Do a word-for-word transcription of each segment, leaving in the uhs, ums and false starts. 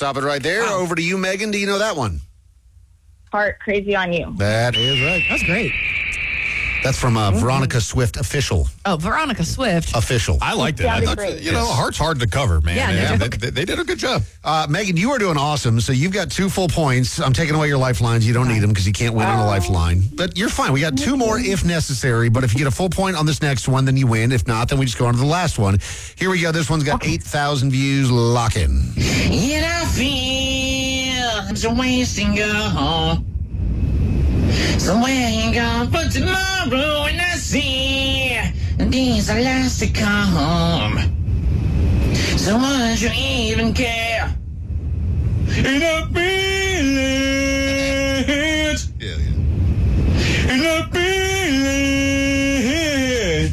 stop it right there. Wow. Over to you, Megan. Do you know that one? Heart Crazy on You. That is right. That's great. That's from uh, Veronica Swift Official. Oh, Veronica Swift. Official. I liked it. I Sounded thought, great. you know, Heart's hard to cover, man. Yeah, no Yeah, they, joke. they, they did a good job. Uh, Megan, you are doing awesome. So you've got two full points. I'm taking away your lifelines. You don't need them because you can't win on a lifeline. But you're fine. We got two more if necessary. But if you get a full point on this next one, then you win. If not, then we just go on to the last one. Here we go. This one's got eight thousand views. Lock in. Yet I feel it's a wasting go home. Somewhere you gone for tomorrow, and I see these are last to come. So would you even care? And I feel it. Yeah, yeah. And I feel it.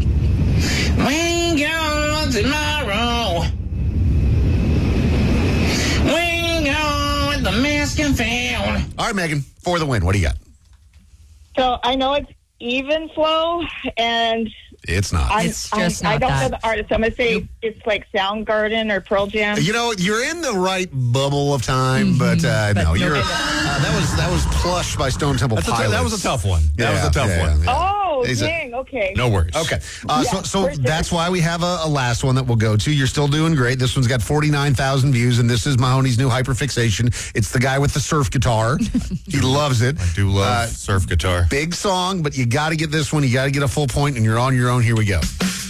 We go tomorrow. We go with the mask and found. All right, Megan, for the win. What do you got? So I know it's even flow, and It's not. I'm, It's just I'm, I not don't that. know the artist. I'm going to say it's like Soundgarden or Pearl Jam. You know, you're in the right bubble of time, but, uh, But no, no, you're. no, no. Uh, that was that was Plush by Stone Temple That's a t- Pilots. that was a tough one. That Yeah, was a tough yeah, one. yeah. Oh, Is it- dang, okay. No worries. Okay, uh, Yeah, so so for sure. that's why we have a, a last one that we'll go to. You're still doing great. This one's got forty-nine thousand views, and this is Mahoney's new hyperfixation. It's the guy with the surf guitar. He loves it. I do love Uh, surf guitar. Big song, but you got to get this one. You got to get a full point, and you're on your own. Here we go.